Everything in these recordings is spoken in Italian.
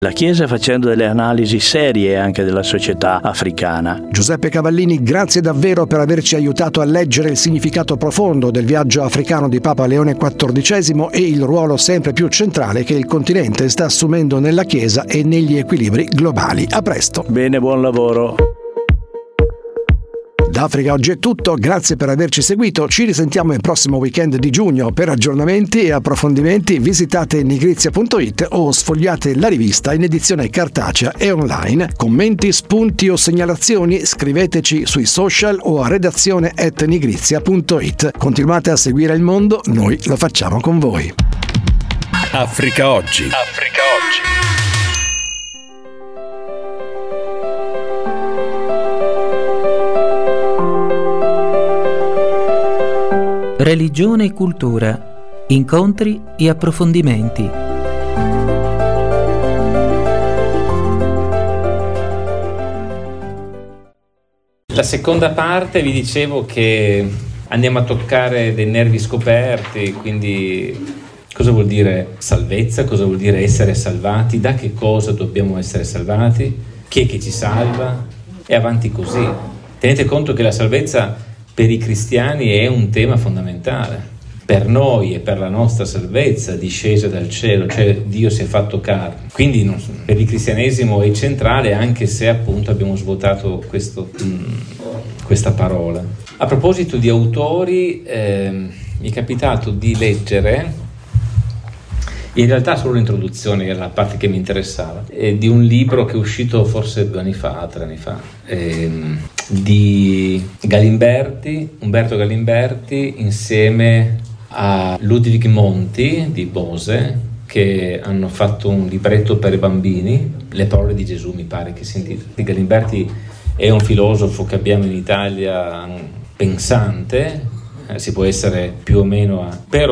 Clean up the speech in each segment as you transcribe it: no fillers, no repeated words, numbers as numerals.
la Chiesa facendo delle analisi serie anche della società africana. Giuseppe Cavallini, grazie davvero per averci aiutato a leggere il significato profondo del viaggio africano di Papa Leone XIV e il ruolo sempre più centrale che il continente sta assumendo nella Chiesa e negli equilibri globali. A presto. Bene, buon lavoro. Da Africa Oggi è tutto, grazie per averci seguito, ci risentiamo il prossimo weekend di giugno. Per aggiornamenti e approfondimenti visitate nigrizia.it o sfogliate la rivista in edizione cartacea e online. Commenti, spunti o segnalazioni scriveteci sui social o a redazione@nigrizia.it. Continuate a seguire il mondo, noi lo facciamo con voi. Africa Oggi. Africa Oggi. Religione e cultura, incontri e approfondimenti. La seconda parte vi dicevo che andiamo a toccare dei nervi scoperti, quindi cosa vuol dire salvezza, cosa vuol dire essere salvati, da che cosa dobbiamo essere salvati, chi è che ci salva e avanti così. Tenete conto che la salvezza per i cristiani è un tema fondamentale. Per noi e per la nostra salvezza discesa dal cielo, cioè Dio si è fatto carne. Quindi per il cristianesimo è centrale, anche se appunto abbiamo svuotato questa parola. A proposito di autori, mi è capitato di leggere, in realtà solo l'introduzione, che era la parte che mi interessava, di un libro che è uscito forse 2 anni fa, 3 anni fa, di Umberto Galimberti, insieme a Ludwig Monti di Bose, che hanno fatto un libretto per i bambini, Le parole di Gesù mi pare che si intitoli. Galimberti è un filosofo che abbiamo in Italia pensante, si può essere più o meno,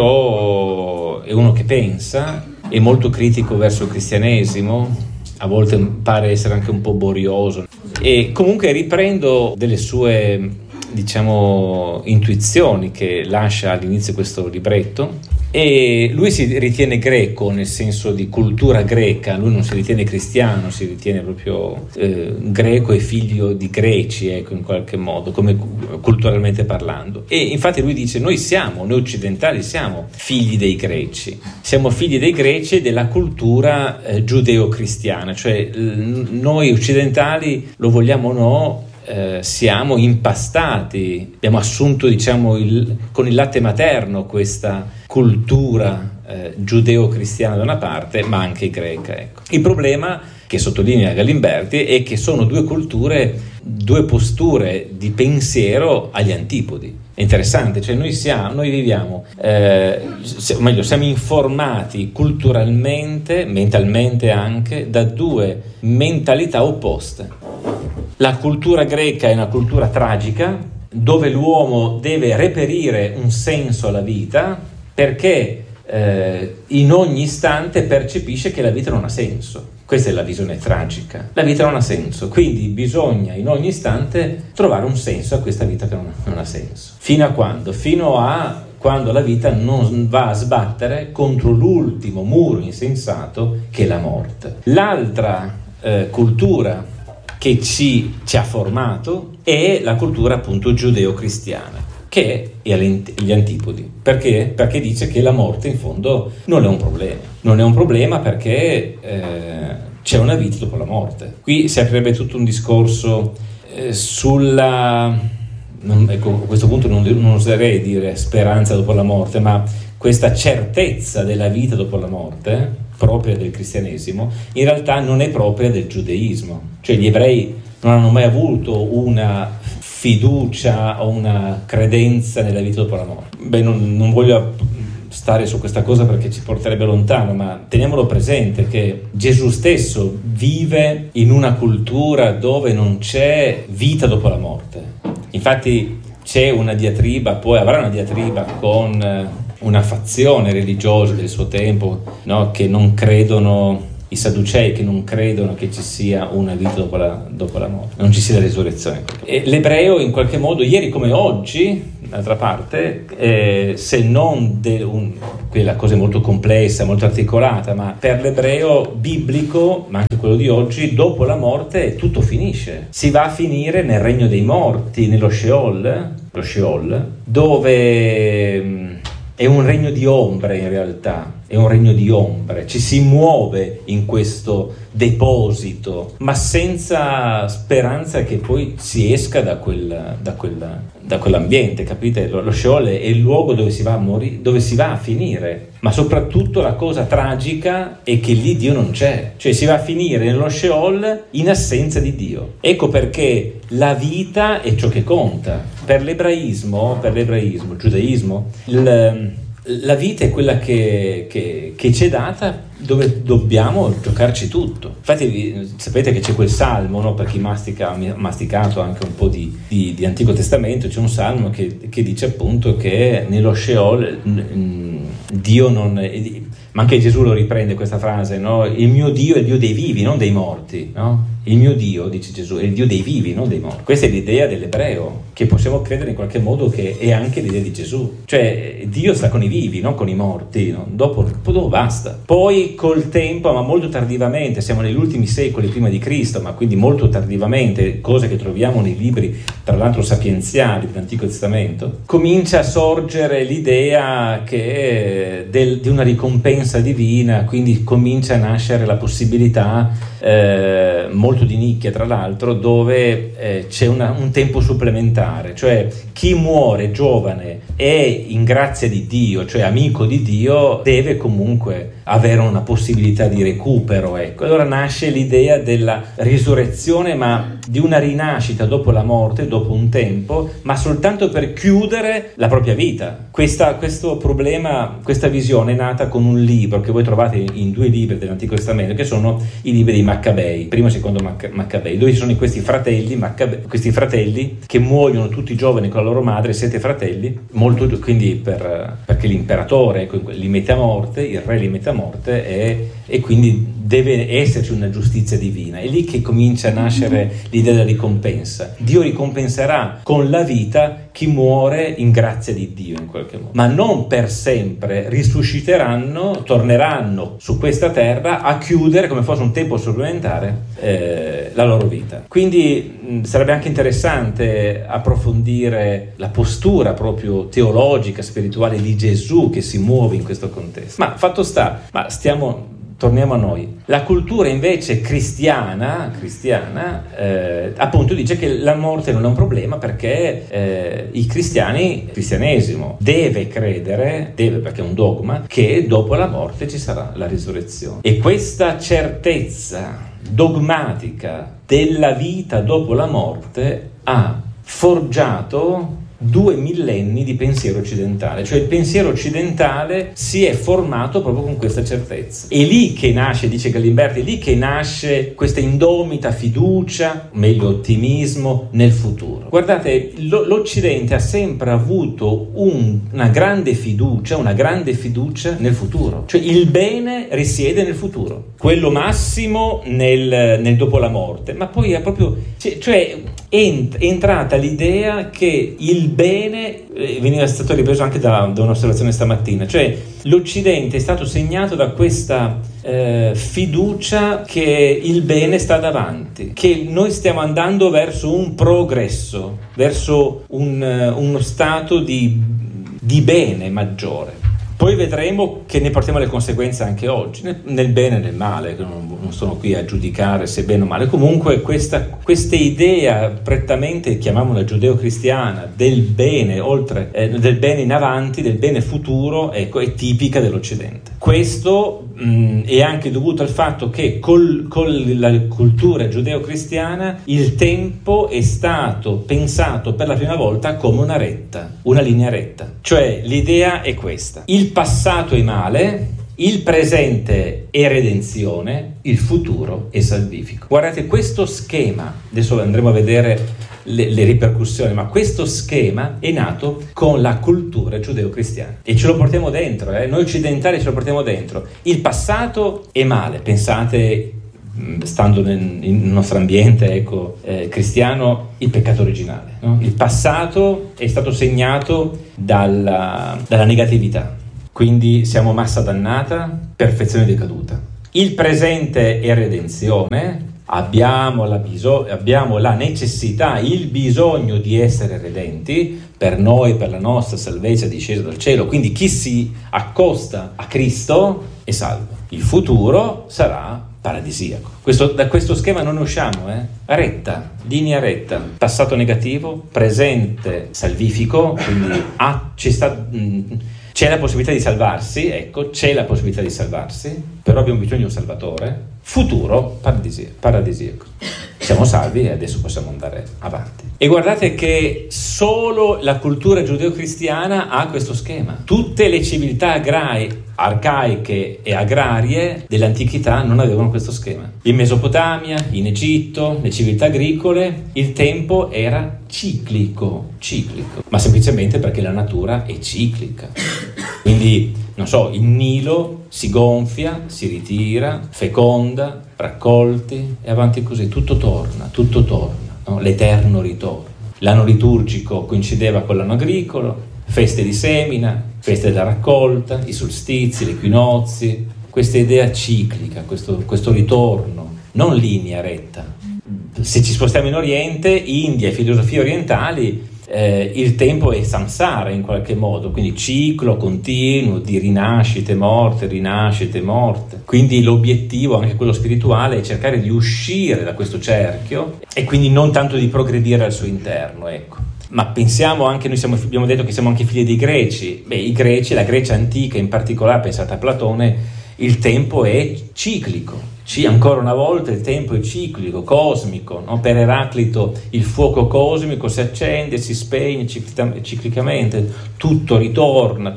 però è uno che pensa, è molto critico verso il cristianesimo, a volte pare essere anche un po' borioso, e comunque riprendo delle sue, diciamo, intuizioni che lascia all'inizio questo libretto. E lui si ritiene greco, nel senso di cultura greca, lui non si ritiene cristiano, si ritiene proprio greco e figlio di greci, ecco, in qualche modo, come culturalmente parlando. E infatti lui dice: noi occidentali siamo figli dei greci e della cultura giudeo-cristiana, cioè noi occidentali, lo vogliamo o no, siamo impastati, abbiamo assunto, diciamo, con il latte materno questa cultura giudeo-cristiana da una parte, ma anche greca, ecco. Il problema che sottolinea Galimberti è che sono due culture, due posture di pensiero agli antipodi. È interessante, cioè noi viviamo, siamo informati culturalmente, mentalmente anche, da due mentalità opposte. La cultura greca è una cultura tragica, dove l'uomo deve reperire un senso alla vita, perché in ogni istante percepisce che la vita non ha senso. Questa è la visione tragica. La vita non ha senso, quindi bisogna in ogni istante trovare un senso a questa vita che non ha senso. Fino a quando? Fino a quando la vita non va a sbattere contro l'ultimo muro insensato, che è la morte. L'altra cultura che ci ha formato è la cultura appunto giudeo-cristiana, che è agli antipodi. Perché? Perché dice che la morte in fondo non è un problema. Non è un problema perché c'è una vita dopo la morte. Qui si aprirebbe tutto un discorso ecco, a questo punto non oserei dire speranza dopo la morte, ma questa certezza della vita dopo la morte, propria del cristianesimo, in realtà non è propria del giudeismo. Cioè gli ebrei non hanno mai avuto una fiducia o una credenza nella vita dopo la morte. Non voglio stare su questa cosa perché ci porterebbe lontano, ma teniamolo presente che Gesù stesso vive in una cultura dove non c'è vita dopo la morte. Infatti c'è una diatriba, poi avrà una diatriba con una fazione religiosa del suo tempo, no? Che non credono, i Sadducei, che non credono che ci sia una vita dopo la morte, non ci sia la risurrezione. E l'ebreo in qualche modo, ieri come oggi, d'altra parte, se non quella cosa è molto complessa, molto articolata, ma per l'ebreo biblico, ma anche quello di oggi, dopo la morte tutto finisce. Si va a finire nel regno dei morti, nello Sheol, dove è un regno di ombre in realtà, è un regno di ombre, ci si muove in questo deposito, ma senza speranza che poi si esca da quell'ambiente, capite? Lo Sheol è il luogo dove si va a morire, dove si va a finire, ma soprattutto la cosa tragica è che lì Dio non c'è, cioè si va a finire nello Sheol in assenza di Dio. Ecco perché la vita è ciò che conta. Per l'ebraismo, il giudaismo, la vita è quella che ci è data, dove dobbiamo giocarci tutto. Infatti sapete che c'è quel salmo, no? Per chi ha masticato anche un po' di Antico Testamento, c'è un salmo che dice appunto che nello Sheol Dio non... Ma anche Gesù lo riprende questa frase, no? Il mio Dio è il Dio dei vivi, non dei morti, no? Il mio Dio, dice Gesù, è il Dio dei vivi, non dei morti. Questa è l'idea dell'ebreo, che possiamo credere in qualche modo che è anche l'idea di Gesù. Cioè, Dio sta con i vivi, non con i morti, no? Dopo basta. Poi col tempo, ma molto tardivamente, siamo negli ultimi secoli prima di Cristo, ma quindi molto tardivamente, cose che troviamo nei libri, tra l'altro sapienziali dell'Antico Testamento, comincia a sorgere l'idea che di una ricompensa divina, quindi comincia a nascere la possibilità, molto di nicchia tra l'altro, dove c'è un tempo supplementare, cioè chi muore giovane e in grazia di Dio, cioè amico di Dio, deve comunque avere una possibilità di recupero, ecco. Allora nasce l'idea della risurrezione, ma di una rinascita dopo la morte, dopo un tempo, ma soltanto per chiudere la propria vita. Questo problema, questa visione è nata con un libro che voi trovate in 2 libri dell'Antico Testamento, che sono i libri dei Maccabei, primo e secondo Maccabei, dove ci sono questi fratelli che muoiono tutti giovani con la loro madre, 7 fratelli, quindi perché l'imperatore li mette a morte, il re li mette a morte, e quindi deve esserci una giustizia divina. È lì che comincia a nascere l'idea della ricompensa. Dio ricompenserà con la vita chi muore in grazia di Dio in qualche modo, ma non per sempre. Risusciteranno, torneranno su questa terra a chiudere, come fosse un tempo supplementare, la loro vita. Quindi sarebbe anche interessante approfondire la postura proprio teologica, spirituale di Gesù che si muove in questo contesto. Ma fatto sta, torniamo a noi. La cultura invece cristiana, appunto dice che la morte non è un problema, perché il cristianesimo deve credere, perché è un dogma, che dopo la morte ci sarà la risurrezione. E questa certezza dogmatica della vita dopo la morte ha forgiato 2 millenni di pensiero occidentale, cioè il pensiero occidentale si è formato proprio con questa certezza. È lì che nasce, dice Galimberti, è lì che nasce questa indomita fiducia, meglio ottimismo, nel futuro. Guardate, l'Occidente ha sempre avuto una grande fiducia nel futuro, cioè il bene risiede nel futuro, quello massimo nel dopo la morte, ma poi è proprio, cioè è entrata l'idea che il bene veniva stato ripreso anche da un'osservazione stamattina, cioè l'Occidente è stato segnato da questa fiducia che il bene sta davanti, che noi stiamo andando verso un progresso, verso uno stato di bene maggiore. Poi vedremo che ne portiamo le conseguenze anche oggi, nel bene e nel male, che non sono qui a giudicare se bene o male. Comunque questa idea prettamente, chiamiamola giudeo-cristiana, del bene del bene in avanti, del bene futuro, ecco, è tipica dell'Occidente. Questo è anche dovuto al fatto che con la cultura giudeo-cristiana il tempo è stato pensato per la prima volta come una linea retta. Cioè l'idea è questa: il passato è male, il presente è redenzione, il futuro è salvifico. Guardate, questo schema, adesso andremo a vedere le ripercussioni, ma questo schema è nato con la cultura giudeo-cristiana e ce lo portiamo dentro, noi occidentali ce lo portiamo dentro. Il passato è male, pensate stando nel nostro ambiente cristiano, il peccato originale, no? Il passato è stato segnato dalla negatività, quindi siamo massa dannata, perfezione decaduta. Il presente è redenzione, abbiamo la necessità, il bisogno di essere redenti per noi, per la nostra salvezza discesa dal cielo, quindi chi si accosta a Cristo è salvo. Il futuro sarà paradisiaco. Da questo schema non ne usciamo, retta, linea retta, passato negativo, presente salvifico, quindi c'è la possibilità di salvarsi, c'è la possibilità di salvarsi, però abbiamo bisogno di un salvatore, futuro paradisiaco. Siamo salvi e adesso possiamo andare avanti. E guardate che solo la cultura giudeo-cristiana ha questo schema. Tutte le civiltà arcaiche e agrarie dell'antichità non avevano questo schema. In Mesopotamia, in Egitto, le civiltà agricole, il tempo era ciclico, ma semplicemente perché la natura è ciclica. Quindi, il Nilo si gonfia, si ritira, feconda, raccolti e avanti così, tutto torna, no? L'eterno ritorno. L'anno liturgico coincideva con l'anno agricolo, feste di semina, feste della raccolta, i solstizi, gli equinozi, questa idea ciclica, questo ritorno, non linea retta. Se ci spostiamo in Oriente, India e filosofie orientali, il tempo è samsara in qualche modo, quindi ciclo continuo di rinascite, morte. Quindi l'obiettivo, anche quello spirituale, è cercare di uscire da questo cerchio e quindi non tanto di progredire al suo interno, Ma pensiamo anche, abbiamo detto che siamo anche figli dei Greci. I Greci, la Grecia antica in particolare, pensate a Platone, il tempo è ciclico. Ancora una volta il tempo è ciclico, cosmico, no? Per Eraclito il fuoco cosmico si accende, si spegne ciclicamente, tutto ritorna,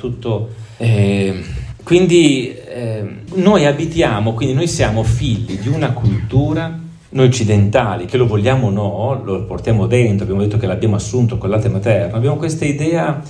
quindi noi abitiamo, quindi noi siamo figli di una cultura, noi occidentali, che lo vogliamo o no, lo portiamo dentro, abbiamo detto che l'abbiamo assunto con il latte materno, abbiamo questa idea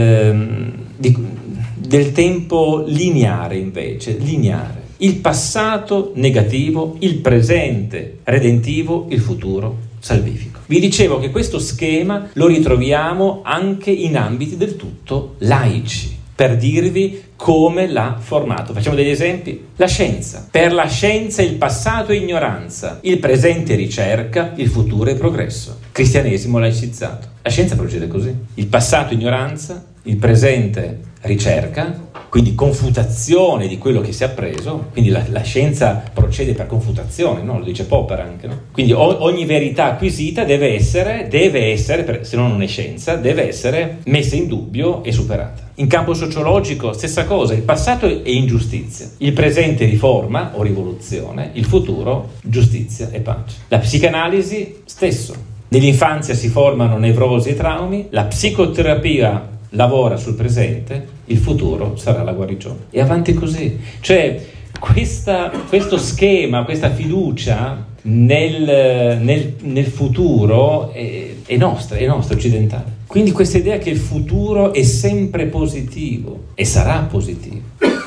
del tempo lineare invece, il passato negativo, il presente redentivo, il futuro salvifico. Vi dicevo che questo schema lo ritroviamo anche in ambiti del tutto laici, per dirvi come l'ha formato. Facciamo degli esempi. La scienza. Per la scienza il passato è ignoranza, il presente è ricerca, il futuro è progresso. Cristianesimo laicizzato. La scienza procede così. Il passato ignoranza, il presente ricerca, quindi confutazione di quello che si è appreso, quindi la scienza procede per confutazione, no? Lo dice Popper anche, no? Quindi ogni verità acquisita deve essere, se no non è scienza, deve essere messa in dubbio e superata. In campo sociologico, stessa cosa, il passato è ingiustizia, il presente riforma o rivoluzione, il futuro giustizia e pace. La psicanalisi, stesso. Nell'infanzia si formano nevrosi e traumi, la psicoterapia lavora sul presente, il futuro sarà la guarigione. E avanti così. Cioè, questo schema, questa fiducia nel futuro è nostra, occidentale. Quindi questa idea che il futuro è sempre positivo e sarà positivo.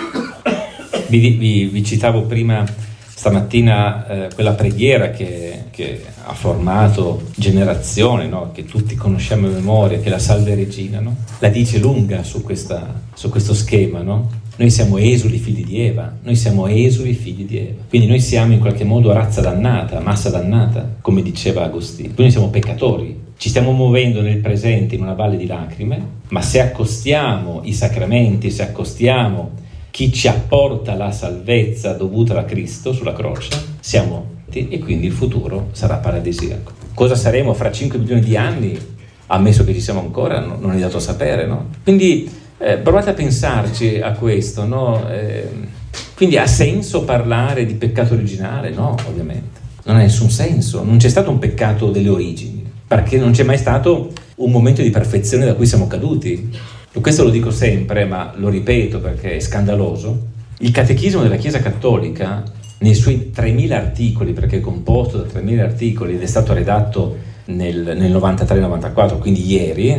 Vi citavo prima stamattina quella preghiera che ha formato generazioni, no? Che tutti conosciamo a memoria, che è la Salve Regina, no? La dice lunga su questo schema, no? Noi siamo esuli figli di Eva, quindi noi siamo in qualche modo razza dannata, massa dannata, come diceva Agostino, quindi noi siamo peccatori, ci stiamo muovendo nel presente in una valle di lacrime, ma se accostiamo i sacramenti, se accostiamo chi ci apporta la salvezza dovuta da Cristo sulla croce, siamo e quindi il futuro sarà paradisiaco. Cosa saremo fra 5 milioni di anni, ammesso che ci siamo ancora, non è dato sapere, no? Quindi provate a pensarci a questo, no? Quindi ha senso parlare di peccato originale? No, ovviamente. Non ha nessun senso, non c'è stato un peccato delle origini, perché non c'è mai stato un momento di perfezione da cui siamo caduti. Questo lo dico sempre, ma lo ripeto perché è scandaloso. Il Catechismo della Chiesa Cattolica, nei suoi 3.000 articoli, perché è composto da 3.000 articoli ed è stato redatto nel 93-94, quindi ieri,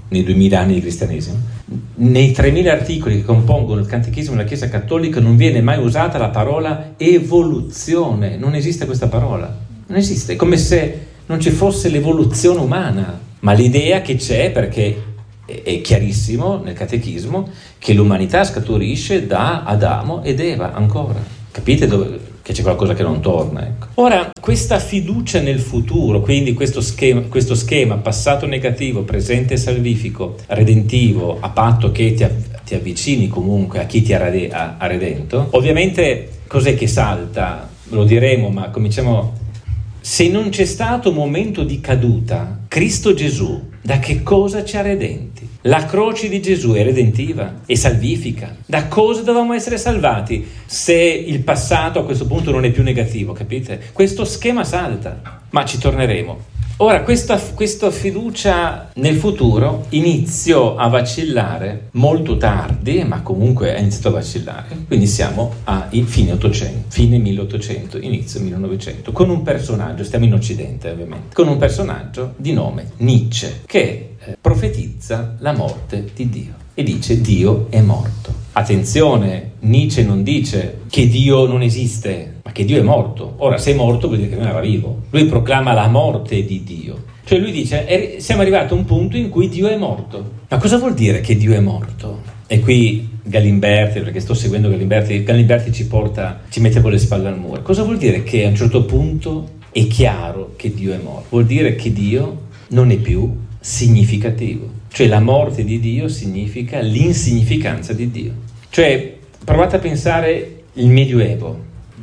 nei 2000 anni di cristianesimo. Nei 3000 articoli che compongono il Catechismo della Chiesa Cattolica non viene mai usata la parola evoluzione, non esiste questa parola, non esiste, è come se non ci fosse l'evoluzione umana, ma l'idea che c'è, perché è chiarissimo nel Catechismo, che l'umanità scaturisce da Adamo ed Eva ancora, capite che c'è qualcosa che non torna, ecco. Ora, questa fiducia nel futuro, quindi questo schema passato negativo, presente salvifico, redentivo, a patto che ti avvicini comunque a chi ti ha redento, ovviamente cos'è che salta? Lo diremo, ma cominciamo. Se non c'è stato un momento di caduta, Cristo Gesù da che cosa ci ha redenti? La croce di Gesù è redentiva, è salvifica. Da cosa dovevamo essere salvati se il passato a questo punto non è più negativo, capite? Questo schema salta, ma ci torneremo. Ora, questa fiducia nel futuro iniziò a vacillare molto tardi, ma comunque ha iniziato a vacillare, quindi siamo a fine 800, fine 1800, inizio 1900, con un personaggio, stiamo in Occidente ovviamente, con un personaggio di nome Nietzsche, che profetizza la morte di Dio e dice Dio è morto. Attenzione, Nietzsche non dice che Dio non esiste, ma che Dio è morto. Ora, se è morto vuol dire che non era vivo. Lui proclama la morte di Dio. Cioè lui dice, siamo arrivati a un punto in cui Dio è morto. Ma cosa vuol dire che Dio è morto? E qui Galimberti, perché sto seguendo Galimberti ci mette con le spalle al muro. Cosa vuol dire che a un certo punto è chiaro che Dio è morto? Vuol dire che Dio non è più significativo. Cioè la morte di Dio significa l'insignificanza di Dio. Cioè, provate a pensare il Medioevo.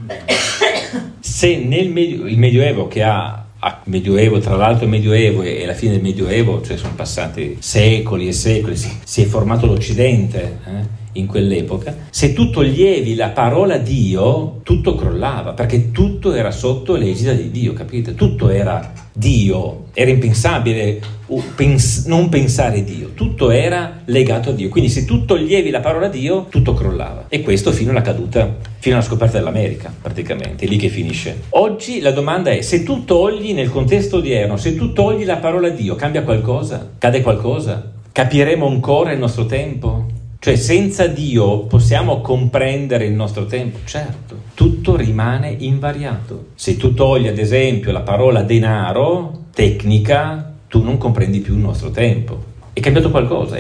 Se il Medioevo che Medioevo, tra l'altro il Medioevo e la fine del Medioevo, cioè sono passati secoli e secoli, si è formato l'Occidente in quell'epoca, se tu toglievi la parola Dio, tutto crollava, perché tutto era sotto l'egida di Dio, capite? Tutto era Dio, era impensabile non pensare Dio, tutto era legato a Dio, quindi se tu toglievi la parola Dio, tutto crollava, e questo fino alla caduta, fino alla scoperta dell'America, praticamente, è lì che finisce. Oggi la domanda è, se tu togli nel contesto odierno, se tu togli la parola Dio, cambia qualcosa? Cade qualcosa? Capiremo ancora il nostro tempo? Cioè, senza Dio possiamo comprendere il nostro tempo? Certo, tutto rimane invariato. Se tu togli, ad esempio, la parola denaro, tecnica, tu non comprendi più il nostro tempo. È cambiato qualcosa.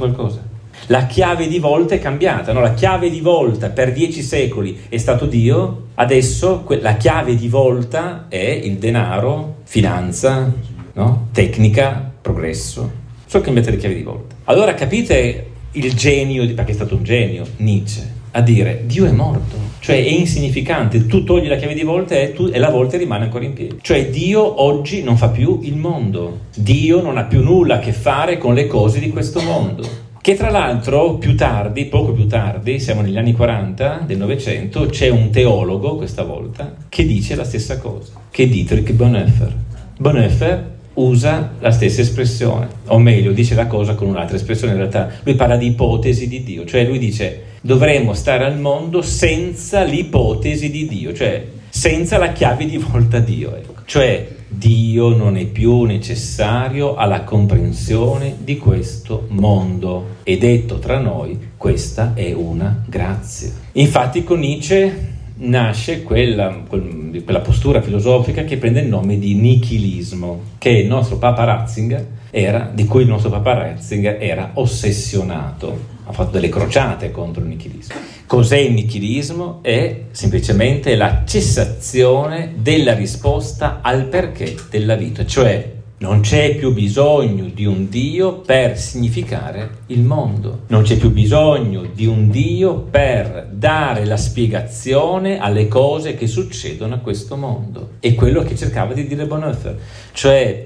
La chiave di volta è cambiata, no? La chiave di volta per 10 secoli è stato Dio, adesso la chiave di volta è il denaro, finanza, no? Tecnica, progresso. Sono cambiate le chiavi di volta. Allora capite il genio, perché è stato un genio, Nietzsche, a dire Dio è morto, cioè è insignificante, tu togli la chiave di volta e la volta rimane ancora in piedi. Cioè Dio oggi non fa più il mondo, Dio non ha più nulla a che fare con le cose di questo mondo. Che tra l'altro poco più tardi, siamo negli anni 40 del Novecento, c'è un teologo questa volta che dice la stessa cosa, che è Dietrich Bonhoeffer. Bonhoeffer usa la stessa espressione, o meglio dice la cosa con un'altra espressione. In realtà lui parla di ipotesi di Dio, cioè lui dice dovremmo stare al mondo senza l'ipotesi di Dio, cioè senza la chiave di volta Dio, ecco. Cioè Dio non è più necessario alla comprensione di questo mondo, e detto tra noi, questa è una grazia. Infatti con Nietzsche nasce quella postura filosofica che prende il nome di nichilismo, che il nostro Papa Ratzinger di cui il nostro Papa Ratzinger era ossessionato, ha fatto delle crociate contro il nichilismo. Cos'è il nichilismo? È semplicemente la cessazione della risposta al perché della vita, cioè non c'è più bisogno di un Dio per significare il mondo. Non c'è più bisogno di un Dio per dare la spiegazione alle cose che succedono a questo mondo. È quello che cercava di dire Bonhoeffer. Cioè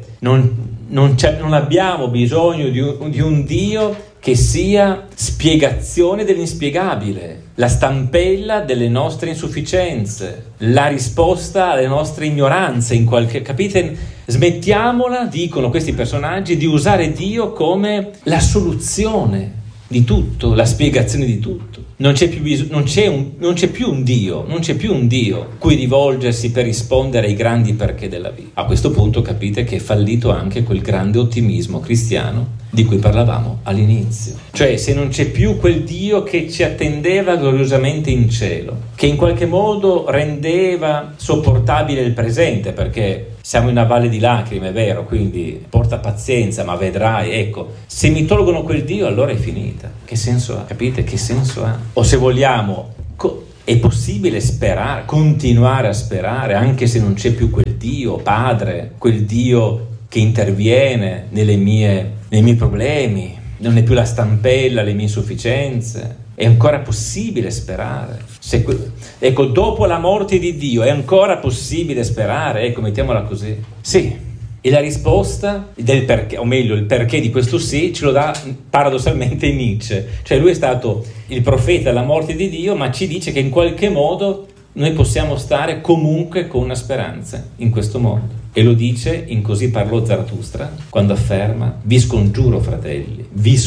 non abbiamo bisogno di un Dio che sia spiegazione dell'inspiegabile, la stampella delle nostre insufficienze, la risposta alle nostre ignoranze capite? Smettiamola, dicono questi personaggi, di usare Dio come la soluzione di tutto, la spiegazione di tutto. non c'è più un Dio cui rivolgersi per rispondere ai grandi perché della vita. A questo punto capite che è fallito anche quel grande ottimismo cristiano di cui parlavamo all'inizio. Cioè, se non c'è più quel Dio che ci attendeva gloriosamente in cielo, che in qualche modo rendeva sopportabile il presente, perché siamo in una valle di lacrime, è vero, quindi porta pazienza, ma vedrai, ecco, se mi tolgono quel Dio allora è finita. Che senso ha? Capite? Che senso ha? O se vogliamo, è possibile sperare, continuare a sperare, anche se non c'è più quel Dio Padre, quel Dio che interviene nei miei problemi, non è più la stampella, le mie insufficienze. È ancora possibile sperare. Ecco, dopo la morte di Dio è ancora possibile sperare? Ecco, mettiamola così. Sì. E la risposta del perché, o meglio, il perché di questo sì, ce lo dà paradossalmente Nietzsche. Cioè lui è stato il profeta della morte di Dio, ma ci dice che in qualche modo noi possiamo stare comunque con una speranza in questo mondo. E lo dice in Così parlò Zarathustra, quando afferma: vi scongiuro fratelli,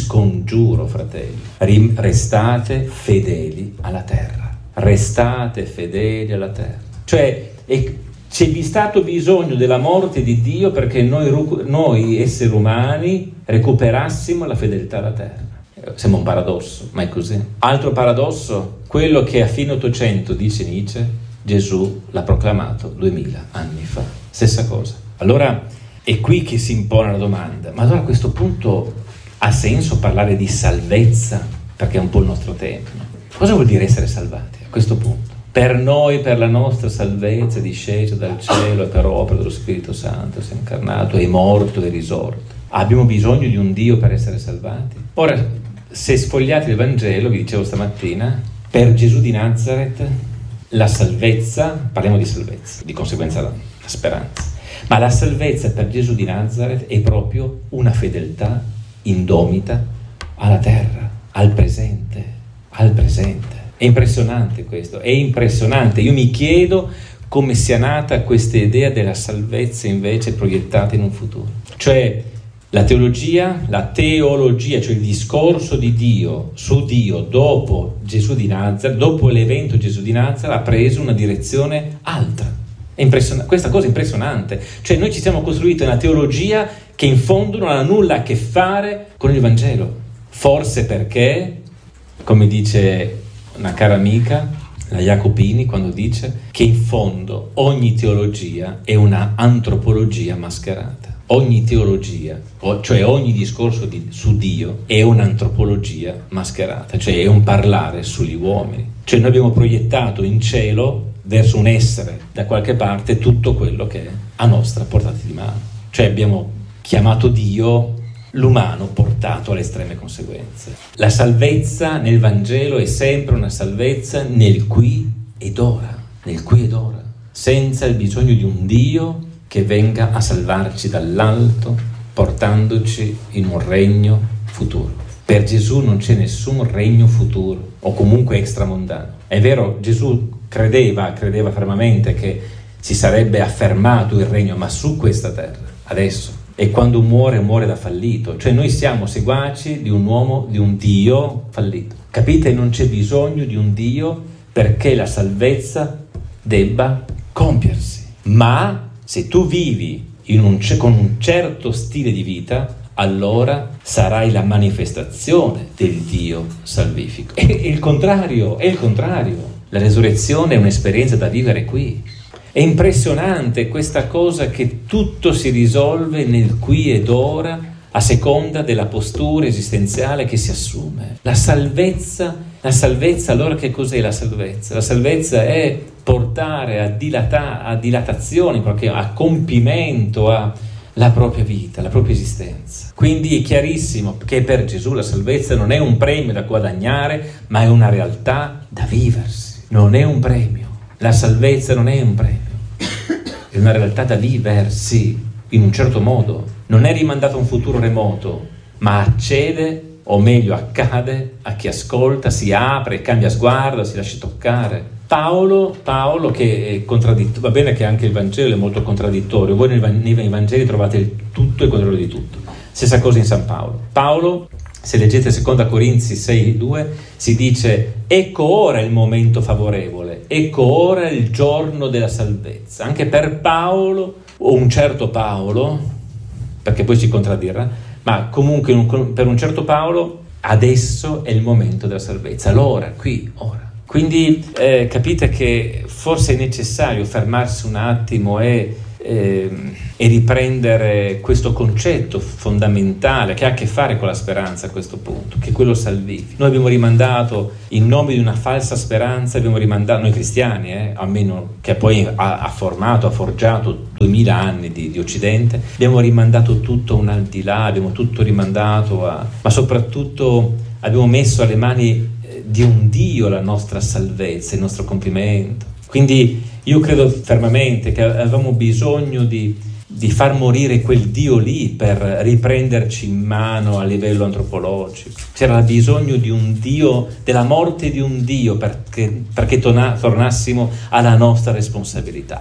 restate fedeli alla terra. Restate fedeli alla terra. Cioè, c'è stato bisogno della morte di Dio perché noi esseri umani recuperassimo la fedeltà alla terra. Sembra un paradosso, ma è così. Altro paradosso, quello che a fine 800, dice Nietzsche, Gesù l'ha proclamato 2000 anni fa. Stessa cosa. Allora è qui che si impone la domanda: ma allora a questo punto ha senso parlare di salvezza? Perché è un po' il nostro tema. Cosa vuol dire essere salvati a questo punto? Per noi, per la nostra salvezza, è disceso dal cielo e per opera dello Spirito Santo si è incarnato, è morto e risorto. Abbiamo bisogno di un Dio per essere salvati? Ora, se sfogliate il Vangelo, vi dicevo stamattina, per Gesù di Nazareth la salvezza, parliamo di salvezza, di conseguenza la speranza, ma la salvezza per Gesù di Nazareth è proprio una fedeltà indomita alla terra, al presente. È impressionante questo, è impressionante. Io mi chiedo come sia nata questa idea della salvezza invece proiettata in un futuro. Cioè la teologia, cioè il discorso di Dio su Dio dopo Gesù di Nazareth, dopo l'evento Gesù di Nazareth, ha preso una direzione altra. È questa cosa è impressionante. Cioè noi ci siamo costruiti una teologia che in fondo non ha nulla a che fare con il Vangelo. Forse perché, come dice una cara amica, la Jacopini, quando dice che in fondo ogni teologia è una antropologia mascherata. Ogni teologia, cioè ogni discorso su Dio, è un'antropologia mascherata, cioè è un parlare sugli uomini. Cioè noi abbiamo proiettato in cielo, verso un essere da qualche parte, tutto quello che è a nostra portata di mano. Cioè abbiamo chiamato Dio l'umano portato alle estreme conseguenze. La salvezza nel Vangelo è sempre una salvezza nel qui ed ora, senza il bisogno di un Dio che venga a salvarci dall'alto, portandoci in un regno futuro. Per Gesù non c'è nessun regno futuro, o comunque extramondano. È vero, Gesù credeva fermamente che si sarebbe affermato il regno, ma su questa terra, adesso. E quando muore da fallito. Cioè noi siamo seguaci di un uomo, di un Dio fallito. Capite? Non c'è bisogno di un Dio perché la salvezza debba compiersi. Ma se tu vivi con un certo stile di vita, allora sarai la manifestazione del Dio salvifico. È il contrario. La resurrezione è un'esperienza da vivere qui. È impressionante questa cosa che tutto si risolve nel qui ed ora a seconda della postura esistenziale che si assume. La salvezza, allora che cos'è la salvezza? La salvezza è portare a dilatazione, a compimento la propria vita, la propria esistenza. Quindi è chiarissimo che per Gesù la salvezza non è un premio da guadagnare, ma è una realtà da viversi. Non è un premio. La salvezza non è un premio, è una realtà da viversi in un certo modo. Non è rimandata a un futuro remoto, ma accede, o meglio accade, a chi ascolta, si apre, cambia sguardo, si lascia toccare. Paolo che è contraddittorio, va bene che anche il Vangelo è molto contraddittorio, voi nei Vangeli trovate il tutto e il contrario di tutto. Stessa cosa in San Paolo. Paolo Se leggete 2 Corinzi 6:2 si dice: ecco ora il momento favorevole, ecco ora il giorno della salvezza. Anche per Paolo, o un certo Paolo, perché poi si contraddirà, ma comunque per un certo Paolo adesso è il momento della salvezza, l'ora, qui, ora. Quindi capite che forse è necessario fermarsi un attimo e riprendere questo concetto fondamentale che ha a che fare con la speranza a questo punto, che è quello salvifico. Noi abbiamo rimandato, in nome di una falsa speranza, abbiamo rimandato, noi cristiani, almeno che poi ha forgiato 2000 anni di Occidente, abbiamo rimandato tutto un al di là, abbiamo tutto rimandato ma soprattutto abbiamo messo alle mani di un Dio la nostra salvezza, il nostro compimento. Quindi io credo fermamente che avevamo bisogno di far morire quel Dio lì per riprenderci in mano a livello antropologico. C'era bisogno di un Dio, della morte di un Dio perché tornassimo alla nostra responsabilità,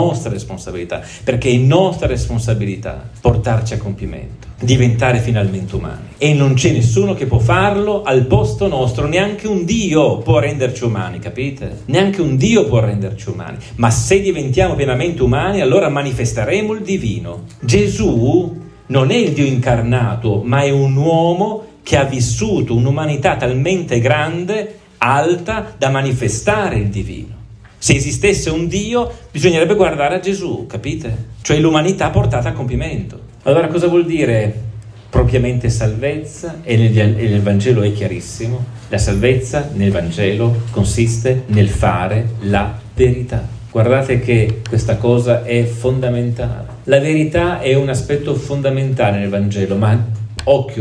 perché è nostra responsabilità portarci a compimento, diventare finalmente umani. E non c'è nessuno che può farlo al posto nostro, neanche un Dio può renderci umani, capite? Neanche un Dio può renderci umani, ma se diventiamo pienamente umani, allora manifesteremo il divino. Gesù non è il Dio incarnato, ma è un uomo che ha vissuto un'umanità talmente grande, alta, da manifestare il divino. Se esistesse un Dio, bisognerebbe guardare a Gesù, capite? Cioè l'umanità portata a compimento. Allora cosa vuol dire propriamente salvezza? E nel Vangelo è chiarissimo. La salvezza nel Vangelo consiste nel fare la verità. Guardate che questa cosa è fondamentale. La verità è un aspetto fondamentale nel Vangelo, ma occhio,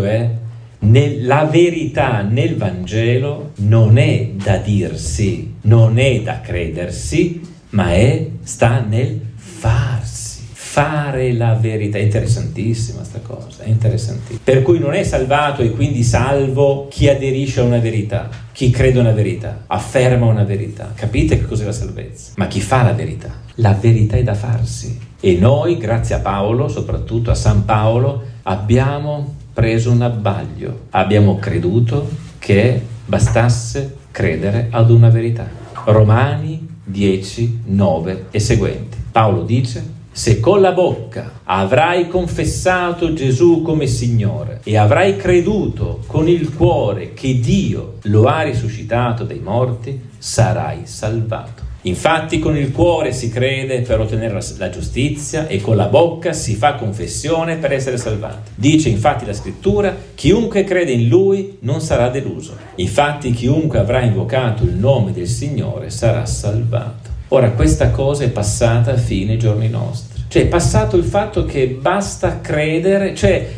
la verità nel Vangelo non è da dirsi, non è da credersi, ma sta nel farsi. Fare la verità. È interessantissima sta cosa, è interessantissima. Per cui non è salvato e quindi salvo chi aderisce a una verità, chi crede a una verità, afferma una verità. Capite che cos'è la salvezza? Ma chi fa la verità? La verità è da farsi. E noi, grazie a Paolo, soprattutto a San Paolo, abbiamo preso un abbaglio. Abbiamo creduto che bastasse credere ad una verità. Romani 10, 9 e seguenti. Paolo dice: se con la bocca avrai confessato Gesù come Signore e avrai creduto con il cuore che Dio lo ha risuscitato dai morti, sarai salvato. Infatti con il cuore si crede per ottenere la giustizia e con la bocca si fa confessione per essere salvati. Dice infatti la Scrittura: chiunque crede in Lui non sarà deluso. Infatti chiunque avrà invocato il nome del Signore sarà salvato. Ora questa cosa è passata a fine ai giorni nostri. Cioè è passato il fatto che basta credere, cioè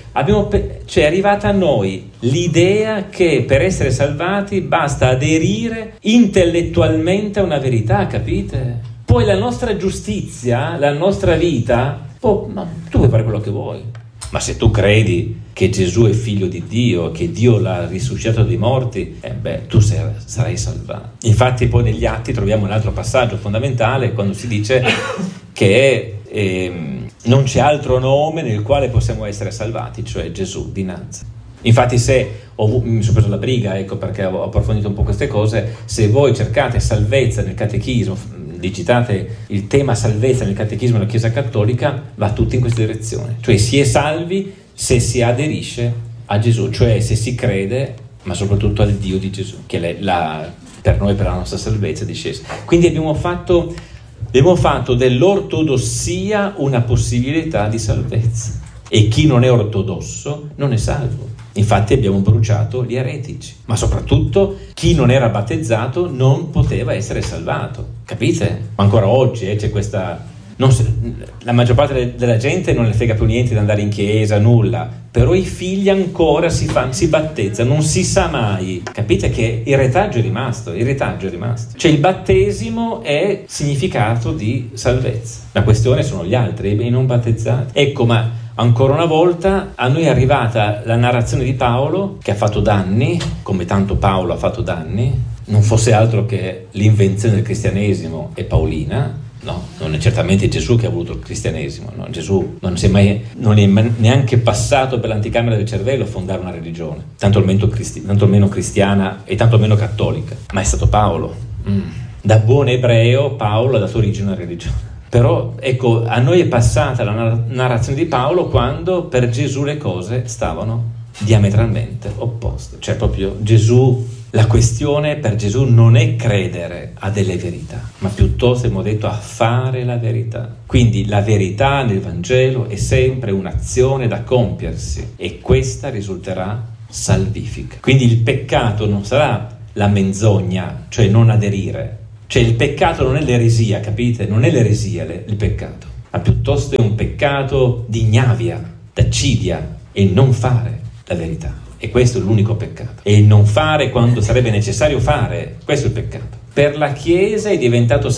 è arrivata a noi l'idea che per essere salvati basta aderire intellettualmente a una verità, capite? Poi la nostra giustizia, la nostra vita, ma tu puoi fare quello che vuoi. Ma se tu credi che Gesù è figlio di Dio, che Dio l'ha risuscitato dai morti, tu sarai salvato. Infatti poi negli Atti troviamo un altro passaggio fondamentale quando si dice che non c'è altro nome nel quale possiamo essere salvati, cioè Gesù di Nazaret. Infatti mi sono preso la briga, perché ho approfondito un po' queste cose, se voi cercate salvezza nel catechismo, digitate il tema salvezza nel catechismo della Chiesa Cattolica, va tutto in questa direzione. Cioè si è salvi se si aderisce a Gesù, cioè se si crede, ma soprattutto al Dio di Gesù, che per noi, per la nostra salvezza, discesa. Quindi abbiamo fatto dell'ortodossia una possibilità di salvezza. E chi non è ortodosso non è salvo. Infatti abbiamo bruciato gli eretici, ma soprattutto chi non era battezzato non poteva essere salvato, capite? Ma ancora oggi c'è questa... la maggior parte della gente non le frega più niente di andare in chiesa, nulla, però i figli ancora si battezzano, non si sa mai, capite che il retaggio è rimasto. Cioè il battesimo è significato di salvezza, la questione sono gli altri, i non battezzati. Ecco, ma ancora una volta a noi è arrivata la narrazione di Paolo, che ha fatto danni, come tanto Paolo ha fatto danni, non fosse altro che l'invenzione del cristianesimo è paolina, No, non è certamente Gesù che ha voluto il cristianesimo, no? Gesù non è neanche passato per l'anticamera del cervello a fondare una religione, tanto meno cristiana e tanto meno cattolica, ma è stato Paolo. Da buon ebreo Paolo ha dato origine a una religione. Però ecco, a noi è passata la narrazione di Paolo quando per Gesù le cose stavano diametralmente opposte, cioè proprio Gesù, la questione per Gesù non è credere a delle verità, ma piuttosto abbiamo detto a fare la verità. Quindi la verità nel Vangelo è sempre un'azione da compiersi e questa risulterà salvifica. Quindi il peccato non sarà la menzogna, cioè non aderire. Cioè il peccato non è l'eresia, capite? Non è l'eresia il peccato, ma piuttosto è un peccato di ignavia, d'accidia, e non fare la verità. E questo è l'unico peccato. E il non fare quando sarebbe necessario fare, questo è il peccato. Per la Chiesa è diventato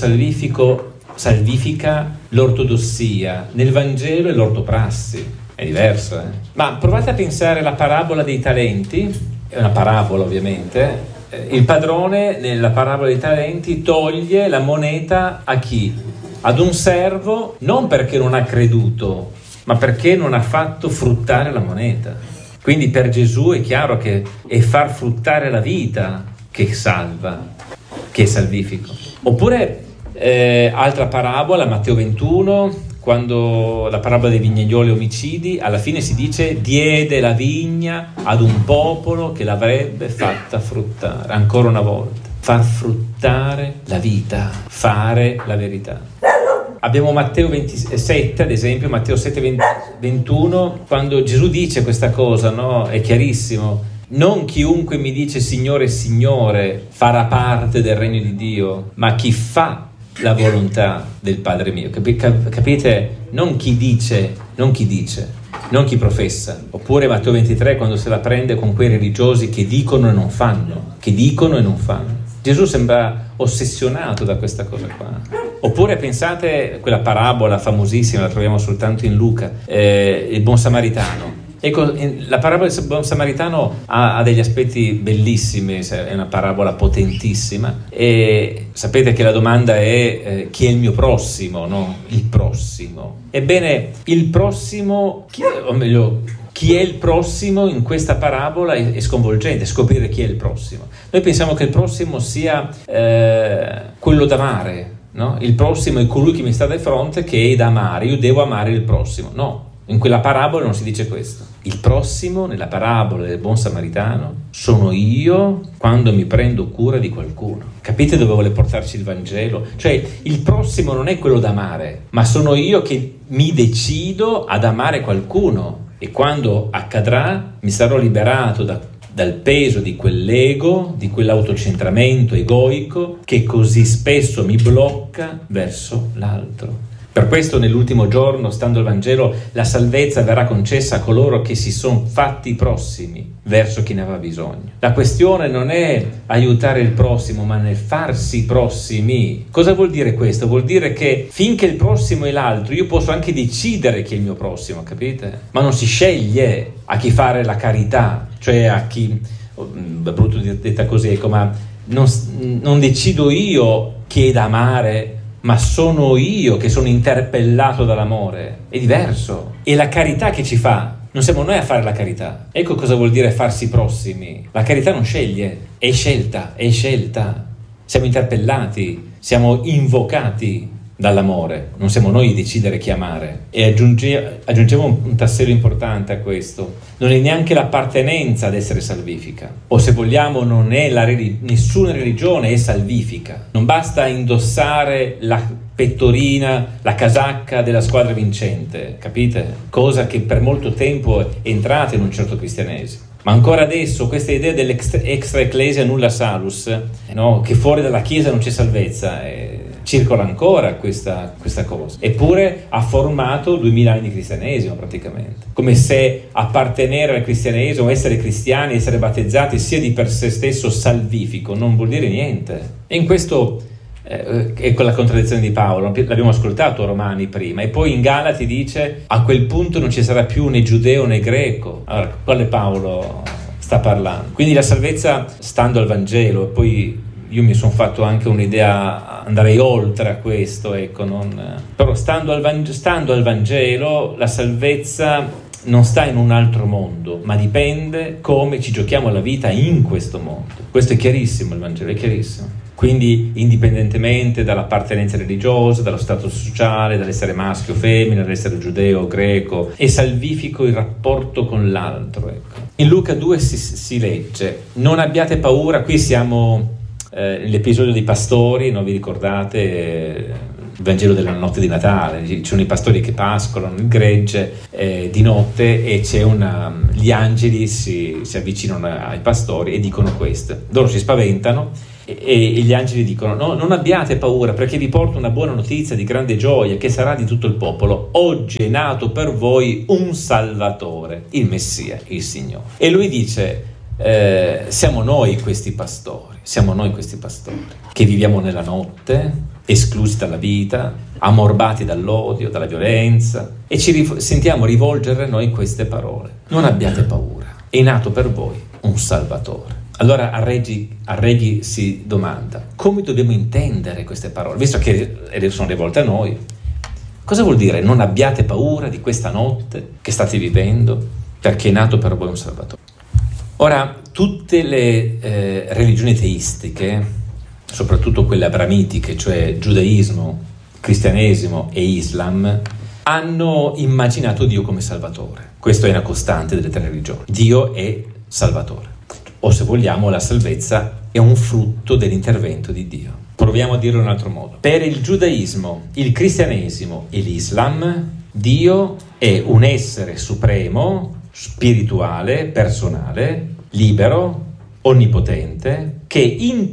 salvifica l'ortodossia, nel Vangelo è l'ortoprassi. È diverso, Ma provate a pensare alla parabola dei talenti, è una parabola ovviamente. Il padrone nella parabola dei talenti toglie la moneta a chi? Ad un servo, non perché non ha creduto, ma perché non ha fatto fruttare la moneta. Quindi per Gesù è chiaro che è far fruttare la vita che salva, che è salvifico. Oppure altra parabola, Matteo 21, quando la parabola dei vignaioli omicidi, alla fine si dice diede la vigna ad un popolo che l'avrebbe fatta fruttare. Ancora una volta, far fruttare la vita, fare la verità. Abbiamo Matteo 27, ad esempio, Matteo 7, 21, quando Gesù dice questa cosa, no? È chiarissimo. Non chiunque mi dice Signore, Signore farà parte del regno di Dio, ma chi fa la volontà del Padre mio. Capite? Non chi dice, non chi professa. Oppure Matteo 23, quando se la prende con quei religiosi che dicono e non fanno, Gesù sembra ossessionato da questa cosa qua. Oppure pensate quella parabola famosissima, la troviamo soltanto in Luca, il buon samaritano. Ecco, la parabola del buon samaritano ha degli aspetti bellissimi, è una parabola potentissima, e sapete che la domanda è chi è il mio prossimo, no? Il prossimo. Ebbene, il prossimo, chi è il prossimo in questa parabola è sconvolgente, scoprire chi è il prossimo. Noi pensiamo che il prossimo sia quello da amare, no? Il prossimo è colui che mi sta di fronte, che è da amare, io devo amare il prossimo. No, in quella parabola non si dice questo. Il prossimo, nella parabola del buon samaritano, sono io quando mi prendo cura di qualcuno. Capite dove vuole portarci il Vangelo? Cioè, il prossimo non è quello da amare, ma sono io che mi decido ad amare qualcuno. E quando accadrà, mi sarò liberato dal peso di quell'ego, di quell'autocentramento egoico che così spesso mi blocca verso l'altro. Per questo nell'ultimo giorno, stando al Vangelo, la salvezza verrà concessa a coloro che si sono fatti prossimi verso chi ne aveva bisogno. La questione non è aiutare il prossimo, ma nel farsi prossimi. Cosa vuol dire questo? Vuol dire che finché il prossimo è l'altro, io posso anche decidere chi è il mio prossimo, capite? Ma non si sceglie a chi fare la carità, cioè a chi, è brutto detta così, ecco, ma non decido io chi è da amare, ma sono io che sono interpellato dall'amore. È diverso. E la carità che ci fa, non siamo noi a fare la carità. Ecco cosa vuol dire farsi prossimi. La carità non sceglie, è scelta. Siamo interpellati, siamo invocati dall'amore, non siamo noi a decidere chi amare. E aggiungiamo un tassello importante a questo: non è neanche l'appartenenza ad essere salvifica, o se vogliamo non è nessuna religione è salvifica. Non basta indossare la pettorina, la casacca della squadra vincente, capite? Cosa che per molto tempo è entrata in un certo cristianesimo. Ma ancora adesso questa idea dell'extra ecclesia nulla salus, no? Che fuori dalla Chiesa non c'è salvezza, circola ancora questa cosa. Eppure ha formato 2000 anni di cristianesimo praticamente. Come se appartenere al cristianesimo, essere cristiani, essere battezzati sia di per sé stesso salvifico, non vuol dire niente. E in questo è quella contraddizione di Paolo, l'abbiamo ascoltato a Romani prima, e poi in Galati dice a quel punto non ci sarà più né giudeo né greco. Allora, quale Paolo sta parlando? Quindi la salvezza, stando al Vangelo, e poi io mi sono fatto anche un'idea, andrei oltre a questo, ecco, però stando al Vangelo, la salvezza non sta in un altro mondo, ma dipende come ci giochiamo la vita in questo mondo. Questo è chiarissimo, il Vangelo è chiarissimo. Quindi indipendentemente dall'appartenenza religiosa, dallo stato sociale, dall'essere maschio o femmina, dall'essere giudeo o greco, è salvifico il rapporto con l'altro. Ecco. In Luca 2 si legge: non abbiate paura. Qui siamo nell'episodio dei pastori, non vi ricordate? Il Vangelo della notte di Natale, ci sono i pastori che pascolano il gregge di notte e gli angeli si avvicinano ai pastori e dicono questo. Loro si spaventano e gli angeli dicono: no, non abbiate paura, perché vi porto una buona notizia di grande gioia che sarà di tutto il popolo. Oggi è nato per voi un Salvatore, il Messia, il Signore. E lui dice: siamo noi questi pastori che viviamo nella notte, esclusi dalla vita, ammorbati dall'odio, dalla violenza, e ci sentiamo rivolgere noi queste parole: non abbiate paura, è nato per voi un Salvatore. Allora Arreghi si domanda: come dobbiamo intendere queste parole, visto che sono rivolte a noi? Cosa vuol dire non abbiate paura di questa notte che state vivendo, perché è nato per voi un Salvatore? Ora, tutte le religioni teistiche, soprattutto quelle abramitiche, cioè giudaismo, cristianesimo e Islam, hanno immaginato Dio come Salvatore. Questo è una costante delle tre religioni. Dio è Salvatore. O se vogliamo, la salvezza è un frutto dell'intervento di Dio. Proviamo a dirlo in un altro modo. Per il giudaismo, il cristianesimo e l'Islam, Dio è un essere supremo, spirituale, personale, libero, onnipotente, che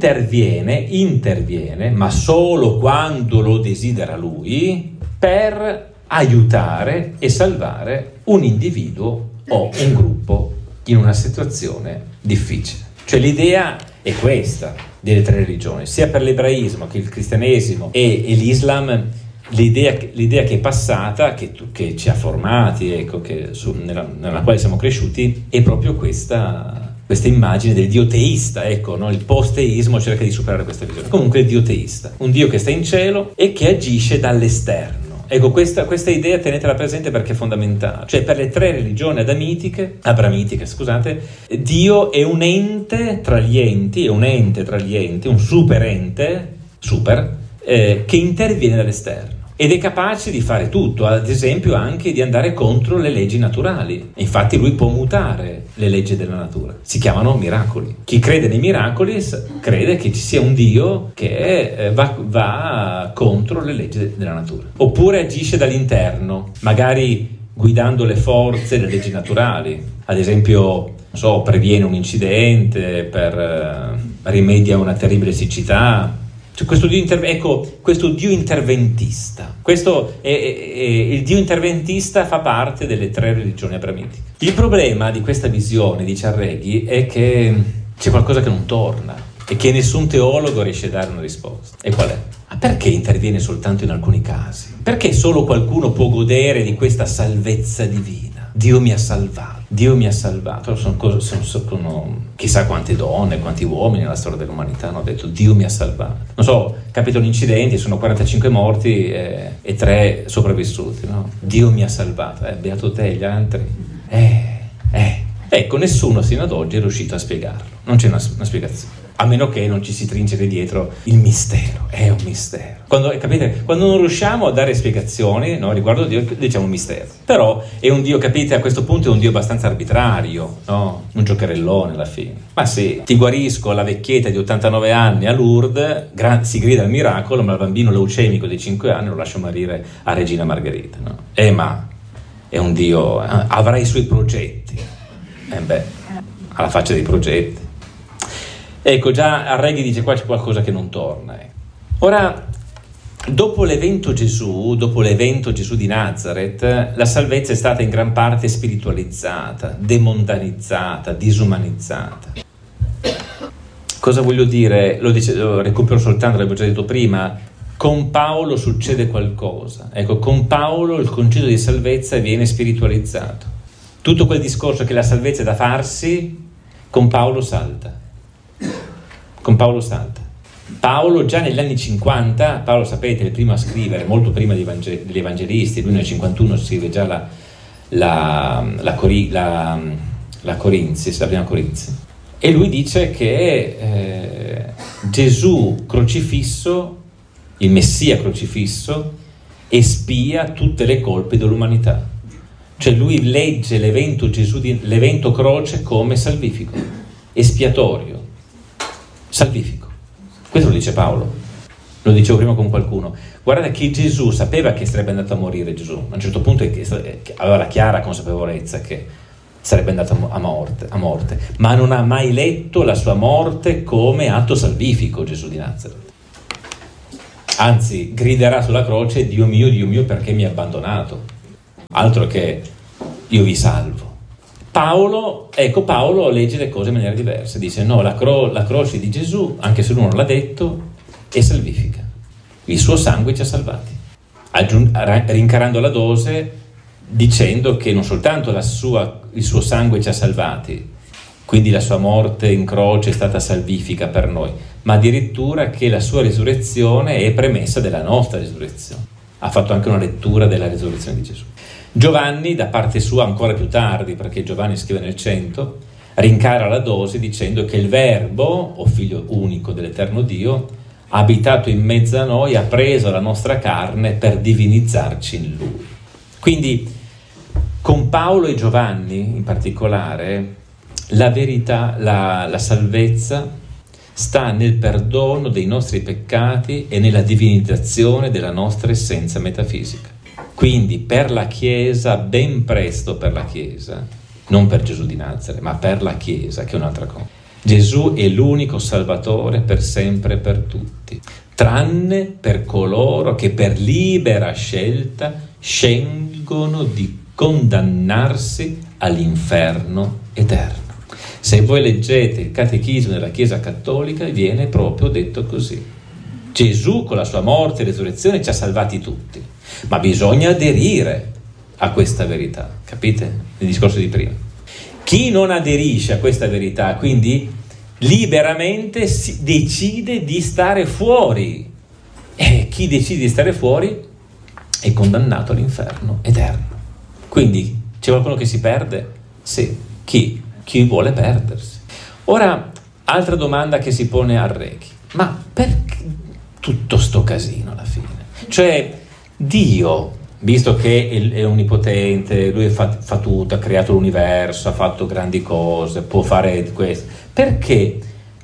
interviene, ma solo quando lo desidera lui, per aiutare e salvare un individuo o un gruppo in una situazione difficile. Cioè l'idea è questa delle tre religioni, sia per l'ebraismo che il cristianesimo e l'Islam. L'idea che è passata, che ci ha formati, ecco, nella quale siamo cresciuti, è proprio questa immagine del Dio teista, ecco, no? Il post-teismo cerca di superare questa visione. Comunque il Dio teista, un Dio che sta in cielo e che agisce dall'esterno. Ecco, questa idea tenetela presente perché è fondamentale. Cioè, per le tre religioni abramitiche, Dio è un ente tra gli enti, un superente, che interviene dall'esterno. Ed è capace di fare tutto, ad esempio anche di andare contro le leggi naturali. Infatti lui può mutare le leggi della natura. Si chiamano miracoli. Chi crede nei miracoli crede che ci sia un Dio che va contro le leggi della natura. Oppure agisce dall'interno, magari guidando le forze delle leggi naturali. Ad esempio, previene un incidente, rimedia una terribile siccità. Questo Dio interventista, il Dio interventista fa parte delle tre religioni abramitiche. Il problema di questa visione, dice Arreghi, è che c'è qualcosa che non torna e che nessun teologo riesce a dare una risposta. E qual è? Ma perché interviene soltanto in alcuni casi? Perché solo qualcuno può godere di questa salvezza divina? Dio mi ha salvato. Sono chissà quante donne, quanti uomini nella storia dell'umanità hanno detto Dio mi ha salvato. Non so, capitano incidenti, sono 45 morti e 3 sopravvissuti, no? Dio mi ha salvato, beato te, gli altri. Ecco, nessuno sino ad oggi è riuscito a spiegarlo. Non c'è una spiegazione. A meno che non ci si trinceri dietro il mistero. È un mistero. Quando non riusciamo a dare spiegazioni, no, riguardo a Dio, diciamo mistero. Però è un Dio, capite, a questo punto è un Dio abbastanza arbitrario, no? Un giocherellone alla fine. Ma sì, ti guarisco la vecchietta di 89 anni a Lourdes, si grida il miracolo, ma il bambino leucemico di 5 anni lo lascio morire a Regina Margherita, no? Ma è un Dio, avrà i suoi progetti. Alla faccia dei progetti. Ecco, già Arreghi dice qua c'è qualcosa che non torna. Ora, dopo l'evento Gesù di Nazareth, la salvezza è stata in gran parte spiritualizzata, demondanizzata, disumanizzata. Cosa voglio dire? Lo recupero soltanto, l'avevo già detto prima. Con Paolo succede qualcosa. Ecco, con Paolo il concetto di salvezza viene spiritualizzato. Tutto quel discorso che la salvezza è da farsi, con Paolo salta. Paolo già negli anni 50, Paolo sapete è il primo a scrivere, molto prima degli evangelisti, lui nel 51 scrive già la Corinzi, la prima Corinzi, e lui dice che Gesù crocifisso, il Messia crocifisso, espia tutte le colpe dell'umanità. Cioè lui legge l'evento croce come salvifico, espiatorio, salvifico. Questo lo dice Paolo, lo dicevo prima con qualcuno. Guarda che Gesù sapeva che sarebbe andato a morire. Gesù a un certo punto aveva la chiara consapevolezza che sarebbe andato a morte, ma non ha mai letto la sua morte come atto salvifico, Gesù di Nazaret. Anzi, griderà sulla croce: Dio mio, perché mi hai abbandonato? Altro che io vi salvo. Paolo legge le cose in maniera diversa, dice no, la croce di Gesù, anche se lui non l'ha detto, è salvifica, il suo sangue ci ha salvati, rincarando la dose, dicendo che non soltanto il suo sangue ci ha salvati, quindi la sua morte in croce è stata salvifica per noi, ma addirittura che la sua risurrezione è premessa della nostra risurrezione. Ha fatto anche una lettura della risurrezione di Gesù. Giovanni, da parte sua ancora più tardi, perché Giovanni scrive nel 100, rincara la dose dicendo che il Verbo, o figlio unico dell'Eterno Dio, ha abitato in mezzo a noi, ha preso la nostra carne per divinizzarci in Lui. Quindi con Paolo e Giovanni in particolare la verità, la salvezza sta nel perdono dei nostri peccati e nella divinizzazione della nostra essenza metafisica. Quindi per la Chiesa, ben presto per la Chiesa, non per Gesù di Nazaret, ma per la Chiesa, che è un'altra cosa. Gesù è l'unico Salvatore per sempre e per tutti, tranne per coloro che per libera scelta scelgono di condannarsi all'inferno eterno. Se voi leggete il Catechismo della Chiesa Cattolica, viene proprio detto così. Gesù con la sua morte e resurrezione ci ha salvati tutti, ma bisogna aderire a questa verità, capite? Il discorso di prima. Chi non aderisce a questa verità, quindi liberamente decide di stare fuori, e chi decide di stare fuori è condannato all'inferno eterno. Quindi c'è qualcuno che si perde? Sì. Chi vuole perdersi? Ora, altra domanda che si pone a Rechi: ma perché tutto sto casino alla fine? Cioè, Dio, visto che è onnipotente, lui fa tutto, ha creato l'universo, ha fatto grandi cose, può fare questo, perché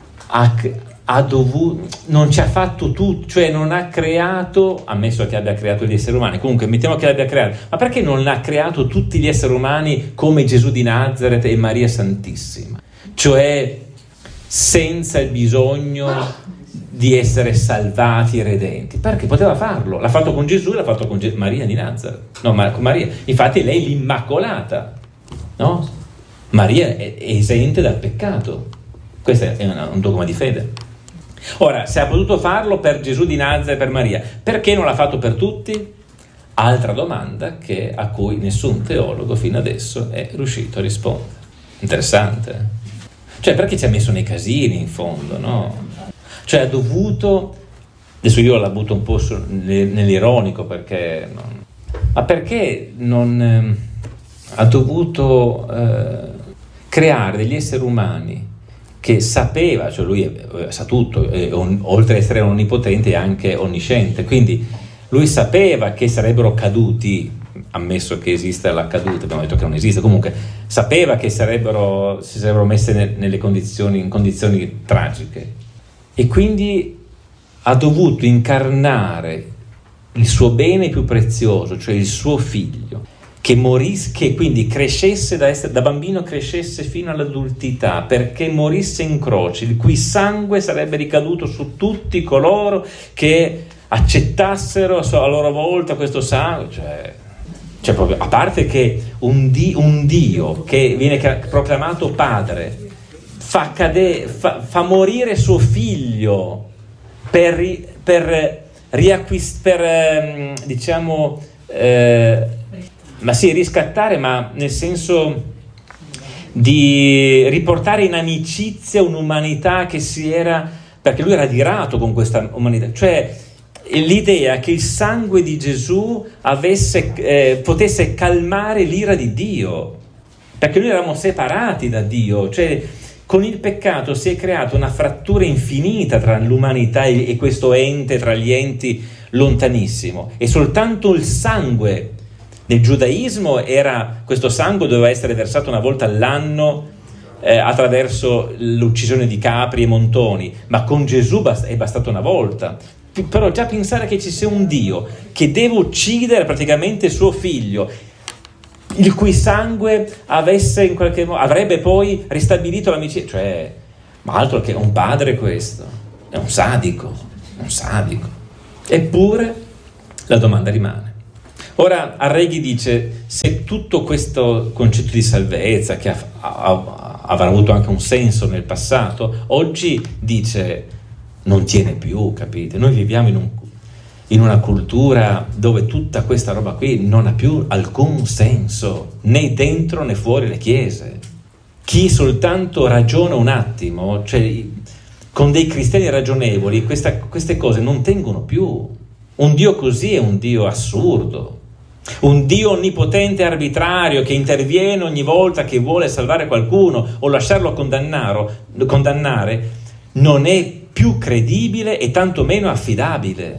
non ci ha fatto tutto, cioè non ha creato, ammesso che abbia creato gli esseri umani, comunque mettiamo che l'abbia creato, ma perché non ha creato tutti gli esseri umani come Gesù di Nazaret e Maria Santissima, cioè senza il bisogno di essere salvati e redenti? Perché poteva farlo, l'ha fatto con Gesù, l'ha fatto con Maria di Nazaret, no, ma con Maria, infatti lei è l'Immacolata, no? Maria è esente dal peccato, questo è un dogma di fede. Ora, se ha potuto farlo per Gesù di Nazaret e per Maria, perché non l'ha fatto per tutti? Altra domanda a cui nessun teologo fino adesso è riuscito a rispondere. Interessante. Cioè, perché ci ha messo nei casini in fondo, no? Cioè ha dovuto, adesso io l'ho avuto un po' nell'ironico, perché ma perché non ha dovuto creare degli esseri umani che sapeva, cioè lui sa tutto, oltre ad essere onnipotente è anche onnisciente, quindi lui sapeva che sarebbero caduti, ammesso che esista la caduta, abbiamo detto che non esiste, comunque sapeva che si sarebbero messe in condizioni tragiche, e quindi ha dovuto incarnare il suo bene più prezioso, cioè il suo figlio, che morisse, che quindi crescesse da bambino, crescesse fino all'adultità, perché morisse in croce, il cui sangue sarebbe ricaduto su tutti coloro che accettassero a loro volta questo sangue. Cioè proprio, a parte che un Dio che viene proclamato padre fa morire suo figlio riscattare, ma nel senso di riportare in amicizia un'umanità che si era perché lui era adirato con questa umanità, cioè l'idea che il sangue di Gesù potesse calmare l'ira di Dio, perché noi eravamo separati da Dio, cioè con il peccato si è creata una frattura infinita tra l'umanità e questo ente, tra gli enti lontanissimo, e soltanto il sangue nel giudaismo questo sangue doveva essere versato una volta all'anno attraverso l'uccisione di capri e montoni, ma con Gesù è bastato una volta. Però già pensare che ci sia un Dio che deve uccidere praticamente suo figlio, il cui sangue in qualche modo avrebbe poi ristabilito l'amicizia, cioè, ma altro che un padre, questo è un sadico. Eppure la domanda rimane. Ora Arreghi dice: se tutto questo concetto di salvezza, che avrà avuto anche un senso nel passato, oggi dice non tiene più, capite? Noi viviamo in una cultura dove tutta questa roba qui non ha più alcun senso, né dentro né fuori le chiese. Chi soltanto ragiona un attimo, cioè con dei cristiani ragionevoli, queste cose non tengono più. Un Dio così è un Dio assurdo, un Dio onnipotente e arbitrario che interviene ogni volta che vuole salvare qualcuno o lasciarlo condannare, non è più credibile e tantomeno affidabile.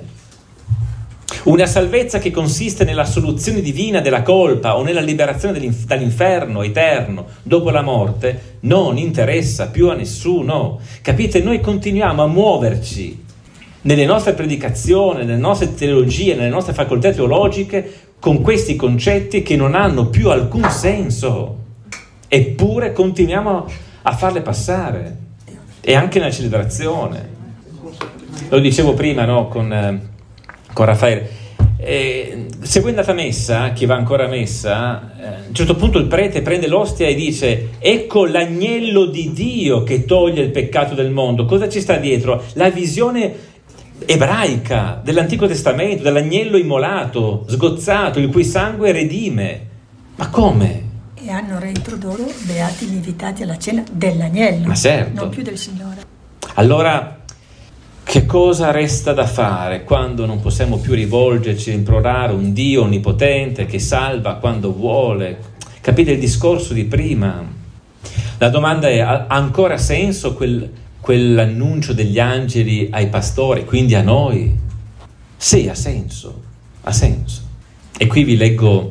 Una salvezza che consiste nella soluzione divina della colpa o nella liberazione dall'inferno eterno dopo la morte non interessa più a nessuno. Capite? Noi continuiamo a muoverci nelle nostre predicazioni, nelle nostre teologie, nelle nostre facoltà teologiche con questi concetti che non hanno più alcun senso, eppure continuiamo a farle passare. E anche nella celebrazione. Lo dicevo prima, no, con Raffaele. Se voi andate a messa, chi va ancora a messa, a un certo punto il prete prende l'ostia e dice: ecco l'agnello di Dio che toglie il peccato del mondo. Cosa ci sta dietro? La visione ebraica dell'Antico Testamento, dell'agnello immolato, sgozzato, il cui sangue redime. Ma come? E hanno reintrodotto beati gli invitati alla cena dell'agnello, ma certo, non più del Signore. Allora, che cosa resta da fare quando non possiamo più rivolgerci e implorare un Dio onnipotente che salva quando vuole? Capite il discorso di prima? La domanda è: ha ancora senso quell'annuncio degli angeli ai pastori, quindi a noi? Sì, ha senso. E qui vi leggo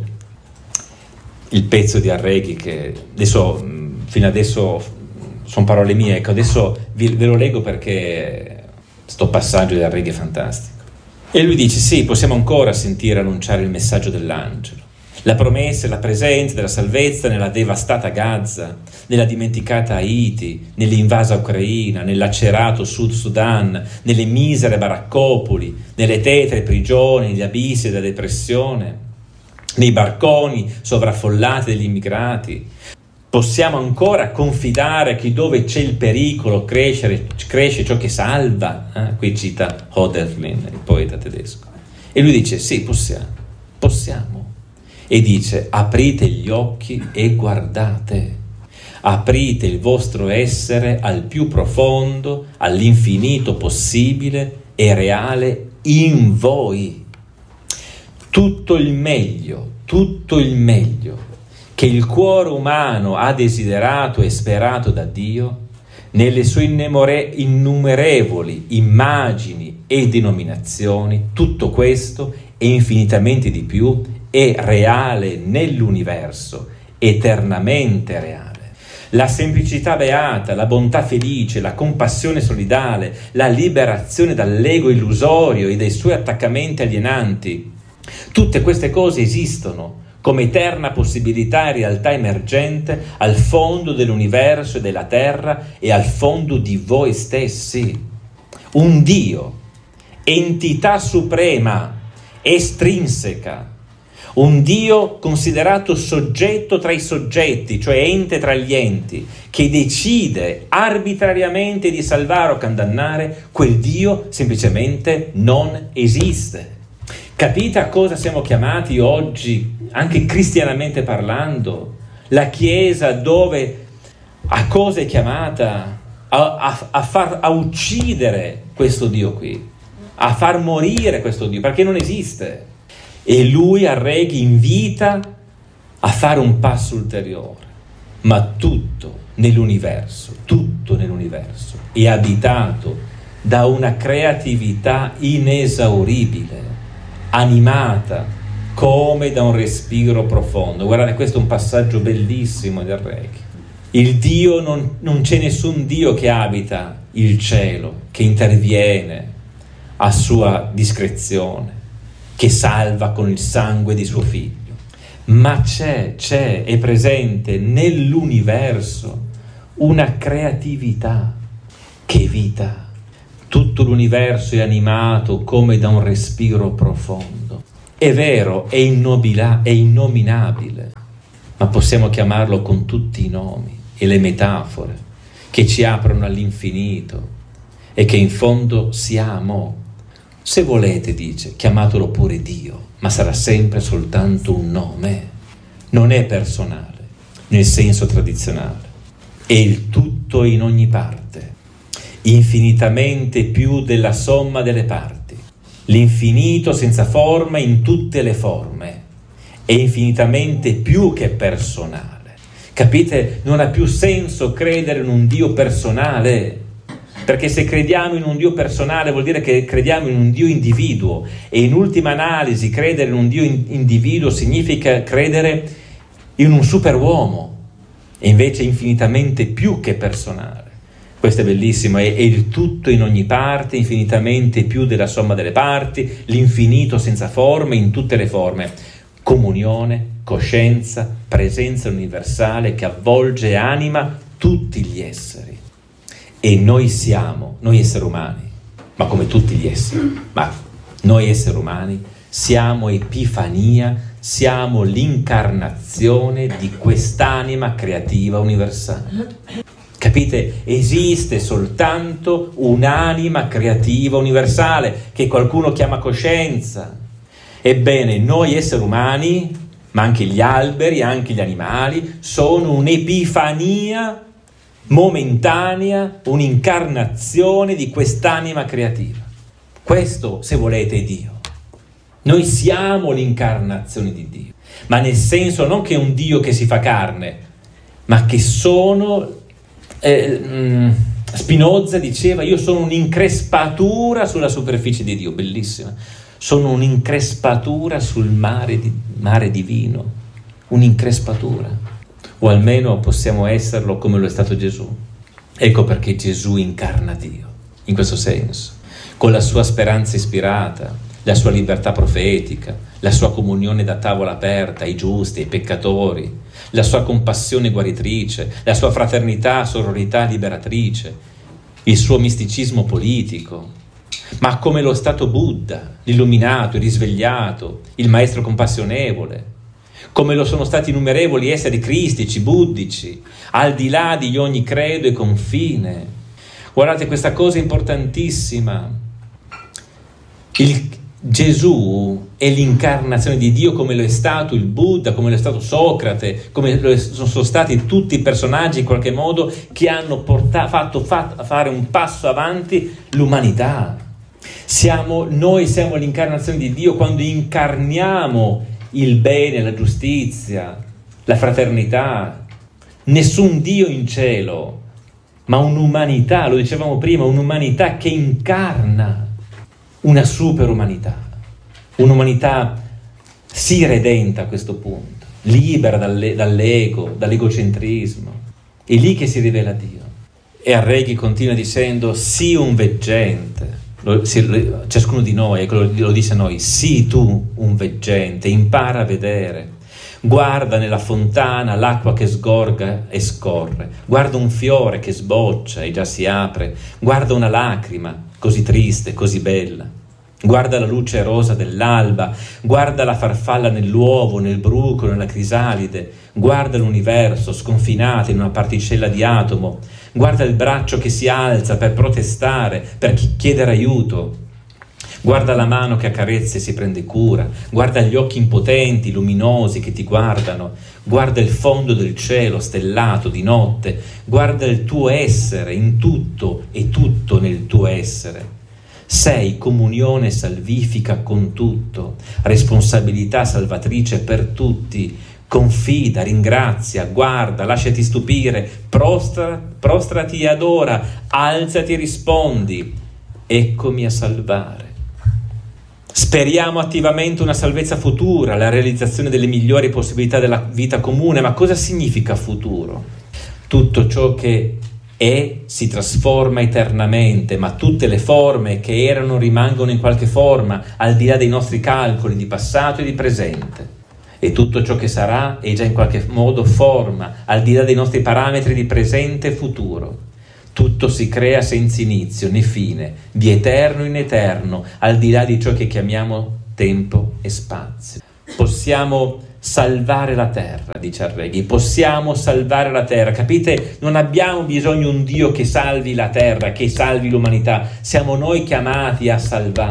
il pezzo di Arreghi che adesso, fino adesso sono parole mie, ecco, adesso ve lo leggo perché sto passaggio di Arreghi è fantastico. E lui dice: sì, possiamo ancora sentire annunciare il messaggio dell'angelo, la promessa e la presenza della salvezza nella devastata Gaza, nella dimenticata Haiti, nell'invasa Ucraina, nel lacerato Sud Sudan, nelle misere baraccopoli, nelle tetre prigioni, negli abissi della depressione, nei barconi sovraffollati degli immigrati. Possiamo ancora confidare che dove c'è il pericolo cresce ciò che salva. Qui cita Hölderlin, il poeta tedesco. E lui dice: sì, possiamo. E dice: aprite gli occhi e guardate. Aprite il vostro essere al più profondo, all'infinito possibile e reale in voi. Tutto il meglio che il cuore umano ha desiderato e sperato da Dio, nelle sue innumerevoli immagini e denominazioni, tutto questo e infinitamente di più è reale nell'universo, eternamente reale. La semplicità beata, la bontà felice, la compassione solidale, la liberazione dall'ego illusorio e dai suoi attaccamenti alienanti, tutte queste cose esistono come eterna possibilità e realtà emergente al fondo dell'universo e della terra e al fondo di voi stessi. Un Dio, entità suprema, estrinseca, un Dio considerato soggetto tra i soggetti, cioè ente tra gli enti, che decide arbitrariamente di salvare o condannare, quel Dio semplicemente non esiste. Capite a cosa siamo chiamati oggi, anche cristianamente parlando? La Chiesa a cosa è chiamata? a uccidere questo Dio qui, a far morire questo Dio, perché non esiste. E lui a Reghi invita a fare un passo ulteriore. Ma tutto nell'universo è abitato da una creatività inesauribile, animata come da un respiro profondo. Guardate, questo è un passaggio bellissimo del Reghi. Il Dio, non c'è nessun Dio che abita il cielo, che interviene a sua discrezione, che salva con il sangue di suo figlio. Ma è presente nell'universo una creatività che vita. Tutto l'universo è animato come da un respiro profondo. È vero, è innominabile, ma possiamo chiamarlo con tutti i nomi e le metafore che ci aprono all'infinito e che in fondo siamo. Se volete, dice, chiamatelo pure Dio, ma sarà sempre soltanto un nome, non è personale nel senso tradizionale, è il tutto in ogni parte, infinitamente più della somma delle parti, l'infinito senza forma in tutte le forme, è infinitamente più che personale. Capite? Non ha più senso credere in un Dio personale, perché se crediamo in un Dio personale vuol dire che crediamo in un Dio individuo, e in ultima analisi credere in un Dio individuo significa credere in un superuomo, e invece è infinitamente più che personale. Questo è bellissimo, è il tutto in ogni parte, infinitamente più della somma delle parti, l'infinito senza forme in tutte le forme, comunione, coscienza, presenza universale che avvolge e anima tutti gli esseri. E noi esseri umani, ma come tutti gli esseri, ma noi esseri umani siamo Epifania, siamo l'incarnazione di quest'anima creativa universale. Capite? Esiste soltanto un'anima creativa universale che qualcuno chiama coscienza. Ebbene, noi esseri umani, ma anche gli alberi, anche gli animali, sono un'epifania momentanea, un'incarnazione di quest'anima creativa. Questo, se volete, è Dio. Noi siamo l'incarnazione di Dio, ma nel senso non che è un Dio che si fa carne, ma che sono... Spinoza diceva: io sono un'increspatura sulla superficie di Dio, bellissima. Sono un'increspatura sul mare divino, un'increspatura, o almeno possiamo esserlo come lo è stato Gesù. Ecco perché Gesù incarna Dio, in questo senso, con la sua speranza ispirata, la sua libertà profetica, la sua comunione da tavola aperta ai giusti, ai peccatori, la sua compassione guaritrice, la sua fraternità, sororità liberatrice, il suo misticismo politico, ma come lo stato Buddha, l'illuminato, il risvegliato, il maestro compassionevole, come lo sono stati innumerevoli esseri cristici, buddici, al di là di ogni credo e confine. Guardate, questa cosa importantissima. Gesù è l'incarnazione di Dio, come lo è stato il Buddha, come lo è stato Socrate, come sono stati tutti i personaggi in qualche modo che hanno fatto fare un passo avanti l'umanità. Noi siamo l'incarnazione di Dio quando incarniamo il bene, la giustizia, la fraternità. Nessun Dio in cielo, ma un'umanità, lo dicevamo prima, un'umanità che incarna una superumanità, un'umanità si redenta a questo punto, libera dall'ego, dall'egocentrismo. È lì che si rivela Dio. E Arreghi continua dicendo: sii un veggente, ciascuno di noi, lo dice a noi, sii tu un veggente, impara a vedere. Guarda nella fontana l'acqua che sgorga e scorre, guarda un fiore che sboccia e già si apre, guarda una lacrima così triste, così bella. Guarda la luce rosa dell'alba, guarda la farfalla nell'uovo, nel bruco, nella crisalide, guarda l'universo sconfinato in una particella di atomo, guarda il braccio che si alza per protestare, per chiedere aiuto. Guarda la mano che accarezza e si prende cura, guarda gli occhi impotenti, luminosi che ti guardano, guarda il fondo del cielo stellato di notte, guarda il tuo essere in tutto e tutto nel tuo essere. Sei comunione salvifica con tutto, responsabilità salvatrice per tutti. Confida, ringrazia, guarda, lasciati stupire, prostrati e adora, alzati e rispondi. Eccomi a salvare. Speriamo attivamente una salvezza futura, la realizzazione delle migliori possibilità della vita comune. Ma cosa significa futuro? Tutto ciò che è si trasforma eternamente, ma tutte le forme che erano rimangono in qualche forma, al di là dei nostri calcoli di passato e di presente. E tutto ciò che sarà è già in qualche modo forma, al di là dei nostri parametri di presente e futuro. Tutto si crea senza inizio né fine, di eterno in eterno, al di là di ciò che chiamiamo tempo e spazio. Possiamo salvare la terra, dice Arregui, possiamo salvare la terra. Capite? Non abbiamo bisogno di un Dio che salvi la terra, che salvi l'umanità. Siamo noi chiamati a salvare.